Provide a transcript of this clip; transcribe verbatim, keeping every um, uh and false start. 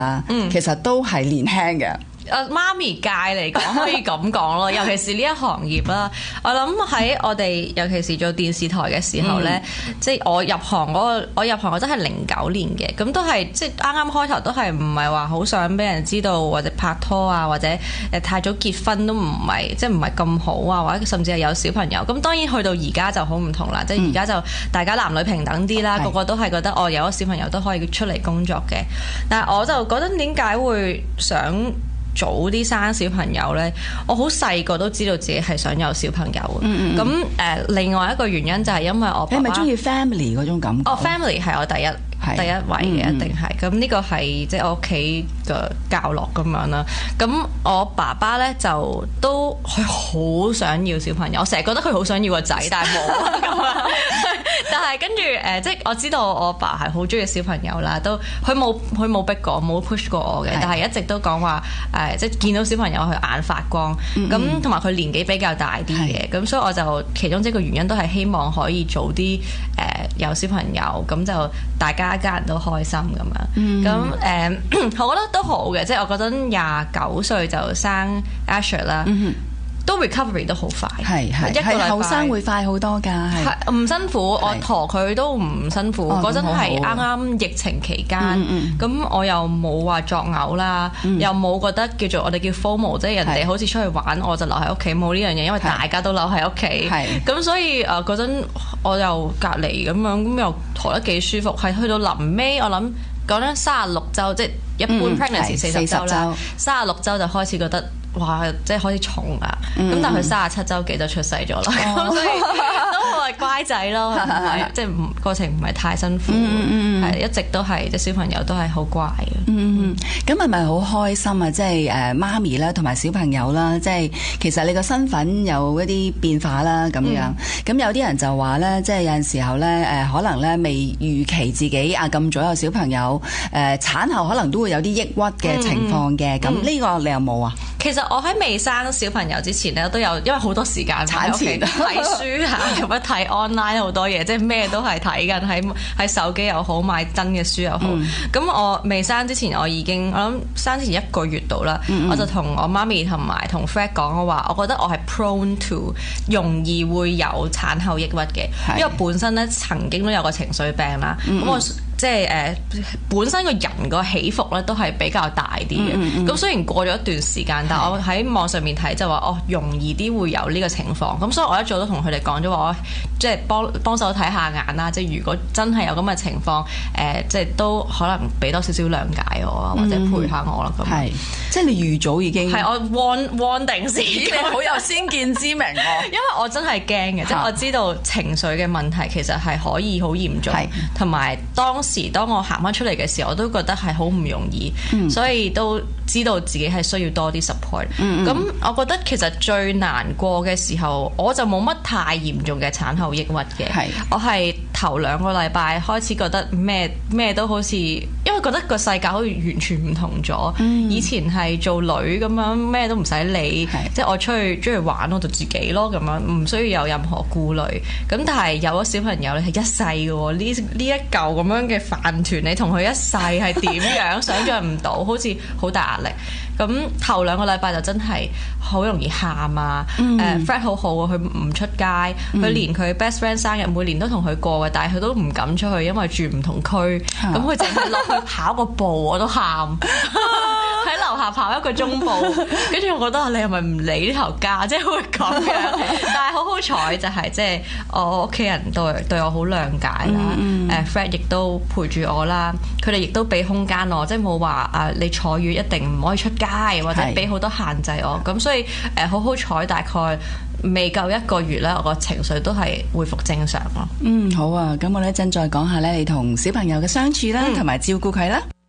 啊，嗯、其實都係年輕嘅。 誒媽咪界嚟講可以咁講咯，尤其是呢一行業啦。我諗喺我哋尤其是做電視台嘅時候咧，嗯、即係我入行嗰、嗰個，我入行我真係零九年嘅，咁都係即係啱啱開頭都係唔係話好想俾人知道或者拍拖啊，或者誒太早結婚都唔係即係唔係咁好啊，或者甚至係有小朋友。咁當然去到而家就好唔同啦，嗯、即係而家就大家男女平等啲啦，嗯、個個都係覺得哦有咗小朋友都可以出嚟工作嘅。但係我就覺得點解會想早啲生小朋友呢？我好細個都知道自己係想有小朋友嘅。咁誒、嗯嗯呃，另外一個原因就係因為我爸爸， 你係咪中意 family 嗰種感覺？ 哦 family 係我第一是第一位嘅，一定係。咁呢、嗯嗯、個係即係我屋企嘅教落咁樣啦。咁我爸爸呢，就都佢好想要小朋友，我成日覺得佢好想要個仔，但係冇咁樣。但係跟住誒，即係我知道我爸係好中意小朋友啦，都佢冇佢冇逼過，冇 push 過我嘅，是但係一直都講話誒，即係見到小朋友佢眼發光，咁同埋佢年紀比較大啲嘅，咁是所以我就其中一個原因都係希望可以早啲誒、呃、有小朋友，咁就大家一家人都開心咁樣。咁誒、嗯呃，我覺得都好嘅，即係我覺得廿九歲就生 Asher 啦。嗯都 recovery 都好快， 係係係後生會快好多㗎，係唔辛苦，我陀佢都唔辛苦。嗰陣係啱啱疫情期間，咁我又冇話作嘔啦，又冇覺得叫做我哋叫 FOMO，即係人哋好似出去玩，我就留喺屋企，冇呢樣嘢，因為大家都留喺屋企，咁所以誒嗰陣我又隔離咁樣，咁又陀得幾舒服，係去到臨尾我諗講緊三十六週，即係一般 pregnancy 四十週啦，三十六週就開始覺得。哇！即係開始重啦，咁、嗯、但係佢三十七週幾就出世咗啦，咁、哦、所以都係乖仔咯，唔係即係唔過程唔係太辛苦，係、嗯嗯、一直都係即係小朋友都係好乖嘅。嗯， 咁係咪好開心啊？即係誒媽咪啦，同埋小朋友啦，即係其實你個身份有一啲變化啦，咁樣。咁、嗯、有啲人就話咧，即係有陣時候咧誒，可能咧未預期自己啊咁早有小朋友，誒產後可能都會有啲抑鬱嘅情況嘅。咁呢、嗯嗯、個你有冇啊？ 其實我喺未生小朋友之前咧，都有因為好多時間喺屋企睇書啊，咁樣睇 online 好多嘢，即係咩都係睇緊，喺喺手機又好，買真嘅書又好。咁、嗯、我未生之前，我已經我諗生之前一個月度啦，嗯嗯我就同我媽咪同埋同 Fred 講，我話我覺得我係 prone to 容易會有產後抑鬱嘅，是因為本身咧曾經都有個情緒病啦。咁、嗯嗯、我即係誒、呃、本身個人個起伏咧都係比較大啲嘅。咁、嗯嗯、雖然過咗一段時間，但我喺網上面睇就話哦，容易啲會有呢個情況。咁所以我一早都同佢哋講咗話，我即係幫幫手睇下眼啦。即係如果真係有咁嘅情況，誒、呃、即係都可能俾多少少諒解我啊，或者陪下我啦。咁係、嗯， 即係你預早已經係我 warn warn 定先， 你好有先見之明喎。 因為我真係驚嘅，即係我知道情緒嘅問題其實係可以好嚴重，同埋當時當我行翻出嚟嘅時候，我都覺得係好唔容易，嗯、所以都知道自己係需要多啲 support。咁、嗯嗯、我覺得其實最難過嘅時候，我就冇乜太嚴重嘅產後抑鬱嘅。是我係頭兩個禮拜開始覺得咩咩都好似，因為覺得個世界好似完全唔同咗。嗯、以前係做女咁樣，咩都唔使理，是即係我出去出去玩我就自己咯，咁樣唔需要有任何顧慮。咁但係有咗小朋友你係一世嘅喎，呢呢一嚿咁樣嘅飯團，你同佢一世係點樣想像唔到，好似好大壓力。咁頭兩個禮拜就真係好容易喊啊！誒、嗯 uh, Fred 好好啊，佢唔出街，佢、嗯、連佢 best friend 生日每年都同佢過嘅，但係佢都唔敢出去，因為住唔同區。咁佢淨係落去跑個步，我都喊。喺樓下跑一個鐘步，跟住我覺得你係咪唔理呢頭家，即係會咁樣？但係好好彩就係即係我屋企人對對我好諒解啦。誒、嗯嗯 uh, Fred 亦都陪住我啦，佢哋亦都俾空間我，即係冇話啊你坐月一定唔可以出街，或者俾好多限制我。咁是所以誒好好彩，大概未夠一個月咧，我個情緒都係恢復正常咯。 嗯，好啊，咁我哋一陣再講下咧，你同小朋友嘅相處啦，同埋、嗯、照顧佢啦。